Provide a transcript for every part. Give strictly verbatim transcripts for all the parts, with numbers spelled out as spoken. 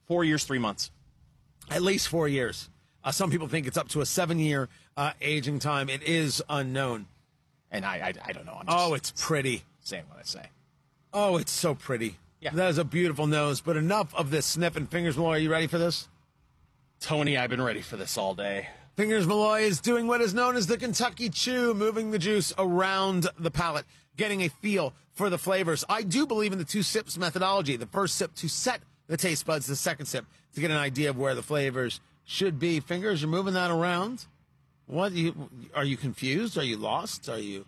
Four years, three months. At least four years. Uh, some people think it's up to a seven-year uh, aging time. It is unknown. And I, I, I don't know. I'm just Oh, it's pretty. saying what I say. Oh, it's so pretty. Yeah. That is a beautiful nose. But enough of this sniffing. Fingers Malloy, are you ready for this? Tony, I've been ready for this all day. Fingers Malloy is doing what is known as the Kentucky Chew, moving the juice around the palate, getting a feel for the flavors. I do believe in the two sips methodology. The first sip to set the taste buds, the second sip to get an idea of where the flavors should be. Fingers, you're moving that around. What you, are you confused? Are you lost? Are you?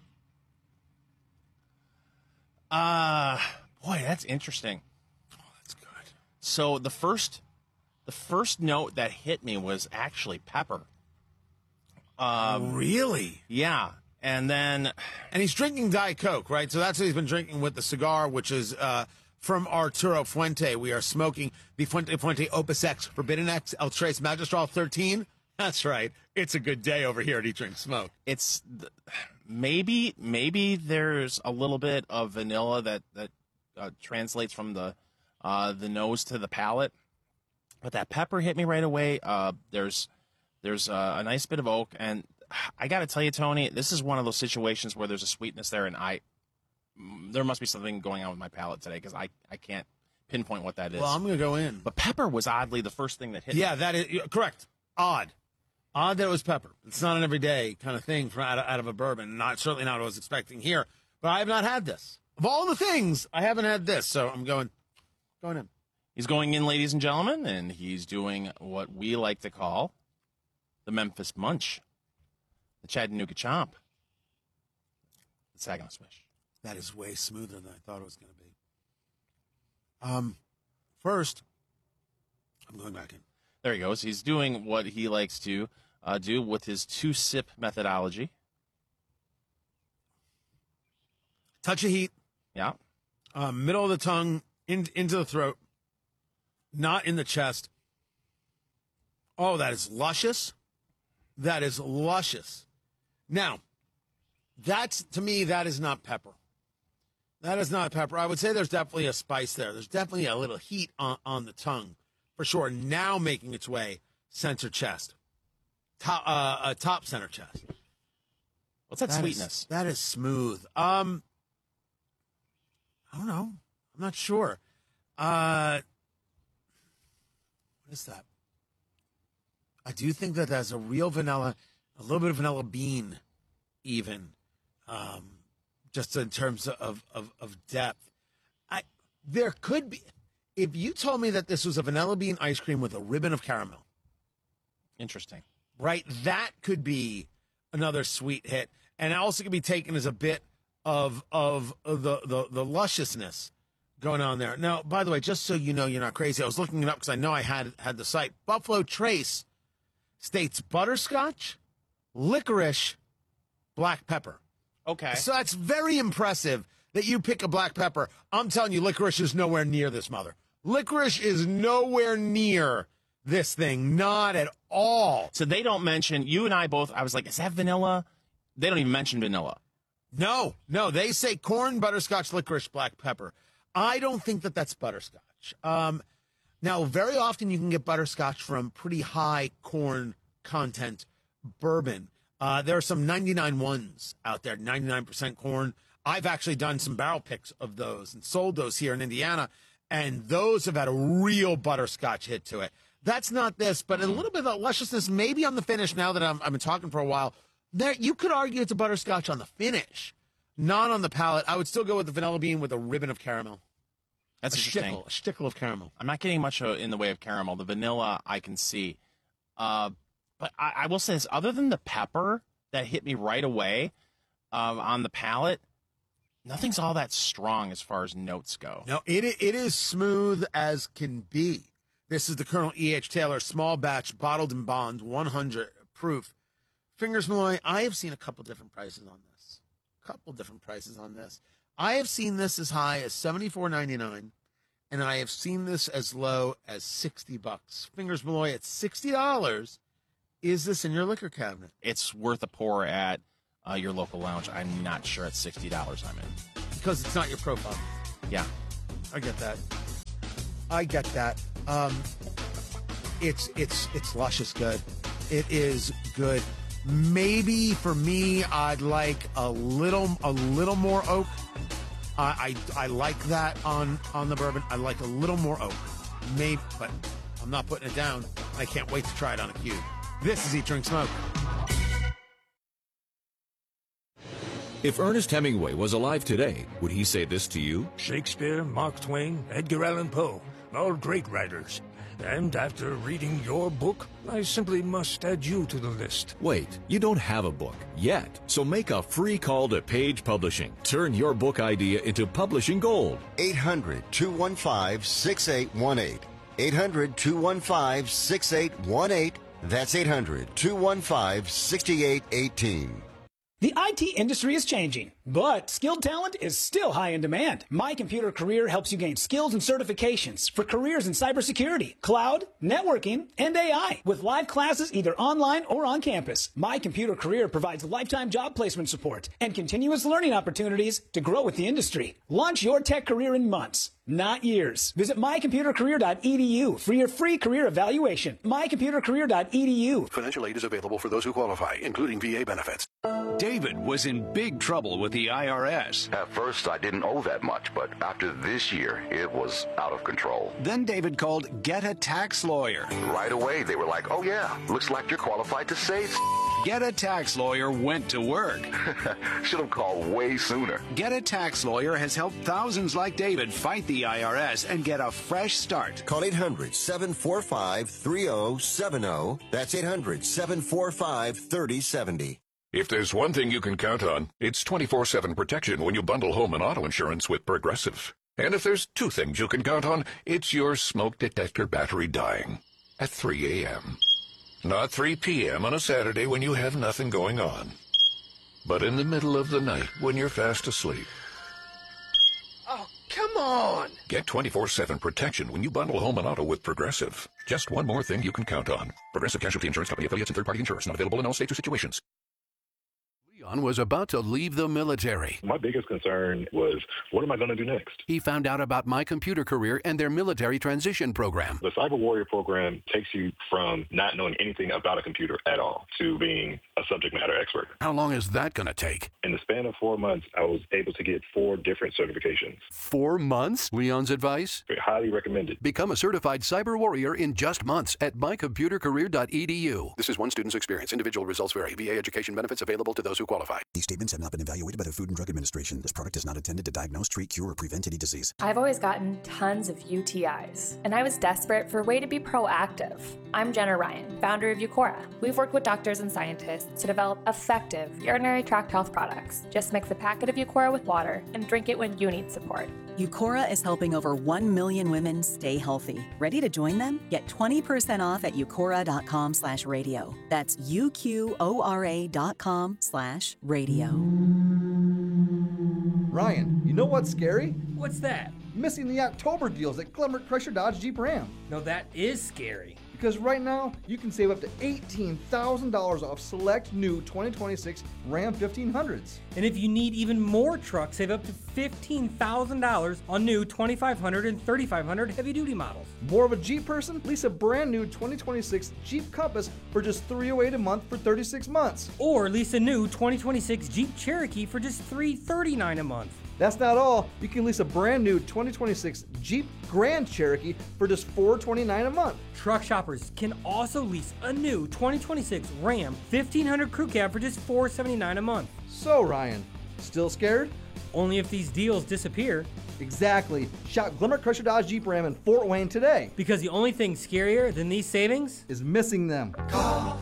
Uh, boy, that's interesting. Oh, that's good. So the first, the first note that hit me was actually pepper. Um, really? Yeah. And then, and he's drinking Diet Coke, right? So that's what he's been drinking with the cigar, which is uh, from Arturo Fuente. We are smoking the Fuente Fuente Opus X Forbidden X El Tres Magistral thirteen. That's right. It's a good day over here at Eat, Drink, Smoke. it's th- maybe maybe there's a little bit of vanilla that that uh, translates from the uh, the nose to the palate, but that pepper hit me right away. Uh, there's there's uh, a nice bit of oak, and I got to tell you, Tony, this is one of those situations where there's a sweetness there, and I mm, there must be something going on with my palate today because I I can't pinpoint what that is. Well, I'm going to go in. But pepper was oddly the first thing that hit me. Yeah, that is correct. Odd. Odd that it was pepper. It's not an everyday kind of thing from out of, out of a bourbon. Not certainly not what I was expecting here. But I have not had this. Of all the things, I haven't had this. So I'm going, going in. He's going in, ladies and gentlemen, and he's doing what we like to call the Memphis Munch, the Chattanooga Chomp, the Saginaw Swish. That is way smoother than I thought it was going to be. Um, first, I'm going back in. There he goes. He's doing what he likes to uh, do with his two-sip methodology. Touch of heat, Yeah. uh, middle of the tongue, in, into the throat, not in the chest. Oh, that is luscious. That is luscious. Now, that's, to me, that is not pepper. That is not pepper. I would say there's definitely a spice there. There's definitely a little heat on, on the tongue, for sure. Now making its way center chest, top, uh, uh, top center chest. What's that, That is- sweetness? that is smooth. Um, I don't know. I'm not sure. Uh, what is that? I do think that there's a real vanilla, a little bit of vanilla bean, even, um, just in terms of, of, of depth. I there could be, if you told me that this was a vanilla bean ice cream with a ribbon of caramel, Interesting. right? That could be another sweet hit, and it also could be taken as a bit of of the the, the lusciousness going on there. Now, by the way, just so you know, you're not crazy. I was looking it up because I know I had had the site. Buffalo Trace states butterscotch, licorice, black pepper. Okay. So that's very impressive that you pick a black pepper. I'm telling you, licorice is nowhere near this mother. Licorice is nowhere near this thing. Not at all. So they don't mention, you and I both, I was like, is that vanilla? They don't even mention vanilla. No, no. They say corn, butterscotch, licorice, black pepper. I don't think that that's butterscotch. Um, now, very often you can get butterscotch from pretty high corn content bourbon. Uh, there are some ninety-nine ones out there, ninety-nine percent corn. I've actually done some barrel picks of those and sold those here in Indiana, and those have had a real butterscotch hit to it. That's not this, but a little bit of that lusciousness, maybe on the finish. Now that I'm, I've been talking for a while, there you could argue it's a butterscotch on the finish, not on the palate. I would still go with the vanilla bean with a ribbon of caramel. That's A interesting. shtickle, a shtickle of caramel. I'm not getting much uh, in the way of caramel. The vanilla I can see. Uh, but I, I will say this, other than the pepper that hit me right away uh, on the palate, nothing's all that strong as far as notes go. No, it i- it is smooth as can be. This is the Colonel E H. Taylor small batch bottled in bond one hundred proof. Fingers Malloy, I have seen a couple different prices on this. Couple different prices on this. I have seen this as high as seventy-four ninety-nine, and I have seen this as low as sixty bucks. Fingers Malloy at sixty dollars. Is this in your liquor cabinet? It's worth a pour at uh, your local lounge. I'm not sure at sixty dollars I'm in. Because it's not your profile. Yeah. I get that. I get that. Um, it's it's it's luscious good. It is good. Maybe for me, I'd like a little a little more oak. I I, I like that on on the bourbon. I like a little more oak. Maybe, but I'm not putting it down. I can't wait to try it on a cube. This is Eat, Drink, Smoke. If Ernest Hemingway was alive today, would he say this to you? Shakespeare, Mark Twain, Edgar Allan Poe, all great writers. And after reading your book, I simply must add you to the list. Wait, you don't have a book yet. So make a free call to Page Publishing. Turn your book idea into publishing gold. eight hundred, two one five, six eight one eight. eight hundred, two one five, six eight one eight. That's eight hundred, two one five, six eight one eight. The I T industry is changing, but skilled talent is still high in demand. My Computer Career helps you gain skills and certifications for careers in cybersecurity, cloud, networking, and A I. With live classes either online or on campus, My Computer Career provides lifetime job placement support and continuous learning opportunities to grow with the industry. Launch your tech career in months, not years. Visit my computer career dot e d u for your free career evaluation. my computer career dot e d u. Financial aid is available for those who qualify, including V A benefits. David was in big trouble with the I R S. At first, I didn't owe that much, but after this year, it was out of control. Then David called Get a Tax Lawyer. Right away, they were like, oh yeah, looks like you're qualified to save. Get a Tax Lawyer went to work. Should have called way sooner. Get a Tax Lawyer has helped thousands like David fight the I R S and get a fresh start. Call eight hundred, seven four five, three oh seven oh. That's eight hundred, seven four five, three oh seven oh. If there's one thing you can count on, it's twenty-four seven protection when you bundle home and auto insurance with Progressive. And if there's two things you can count on, it's your smoke detector battery dying at three a.m. Not three p.m. on a Saturday when you have nothing going on, but in the middle of the night when you're fast asleep. Oh, come on! Get twenty-four seven protection when you bundle home and auto with Progressive. Just one more thing you can count on. Progressive Casualty Insurance Company, affiliates, and third-party insurers. Not available in all states or situations. Leon was about to leave the military. My biggest concern was, what am I going to do next? He found out about My Computer Career and their military transition program. The Cyber Warrior program takes you from not knowing anything about a computer at all to being a subject matter expert. How long is that going to take? In the span of four months, I was able to get four different certifications. Four months? Leon's advice? Highly recommended. Become a certified cyber warrior in just months at my computer career dot e d u. This is one student's experience. Individual results vary. V A education benefits available to those who qualify. These statements have not been evaluated by the Food and Drug Administration. This product is not intended to diagnose, treat, cure, or prevent any disease. I've always gotten tons of U T Is, and I was desperate for a way to be proactive. I'm Jenna Ryan, founder of Eucora. We've worked with doctors and scientists to develop effective urinary tract health products. Just mix a packet of Eucora with water and drink it when you need support. Eucora is helping over one million women stay healthy. Ready to join them? Get twenty percent off at eucora dot com slash radio. That's U Q O R A dot com slash radio. Ryan, you know what's scary? What's that? Missing the October deals at Glenbrook Chrysler Dodge Jeep Ram. No, that is scary. Because right now, you can save up to eighteen thousand dollars off select new twenty twenty-six Ram fifteen hundreds. And if you need even more trucks, save up to fifteen thousand dollars on new twenty-five hundred and thirty-five hundred heavy-duty models. More of a Jeep person? Lease a brand new twenty twenty-six Jeep Compass for just three hundred eight dollars a month for thirty-six months. Or lease a new twenty twenty-six Jeep Cherokee for just three hundred thirty-nine dollars a month. That's not all. You can lease a brand new twenty twenty-six Jeep Grand Cherokee for just four hundred twenty-nine dollars a month. Truck shoppers can also lease a new twenty twenty-six Ram fifteen hundred Crew Cab for just four hundred seventy-nine dollars a month. So, Ryan, still scared? Only if these deals disappear. Exactly. Shop Glenbrook Chrysler Dodge Jeep Ram in Fort Wayne today. Because the only thing scarier than these savings is missing them. Call